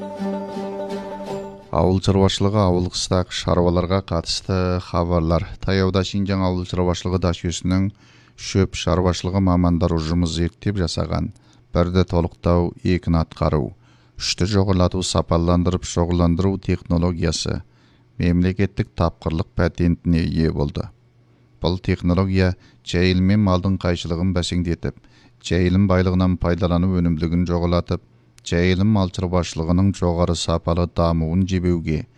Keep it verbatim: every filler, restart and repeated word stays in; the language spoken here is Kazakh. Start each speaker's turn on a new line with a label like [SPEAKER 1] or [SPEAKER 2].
[SPEAKER 1] Ауыл чарбашылығы ауыл қыстақ шаруаларға қатысты хабарлар. Таяуда Шинжаң ауыл чарбашылығы дашөсінің шөп шаруашылығы мамандар ұжымы зерттеп жасаған бірді толықтау, екіні атқару, үшті жоғарлату сапаландырып шоғыландыру технологиясы мемлекеттік тапқырлық патентіне ие болды. Бұл технология жайылым малдың қайшылығын бәсеңдетіп, жайылым байлығынан пайдалану өнімділігін жоғалатып, жайылым мал шаруашылығының жоғары сапалы дамуын жебеуге